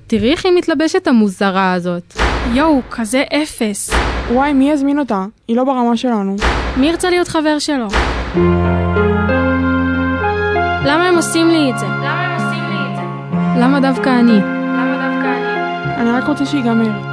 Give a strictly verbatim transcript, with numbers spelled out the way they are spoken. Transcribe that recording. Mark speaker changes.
Speaker 1: תראי איך היא מתלבשת המוזרה הזאת.
Speaker 2: יואו, כזה אפס.
Speaker 3: וואי, מי יזמין אותה? היא לא ברמה שלנו.
Speaker 2: מי ירצה להיות חבר שלו? למה הם עושים לי את זה?
Speaker 1: למה הם עושים לי את זה? למה דווקא אני?
Speaker 2: למה דווקא אני?
Speaker 3: אני רק רוצה שיגמר.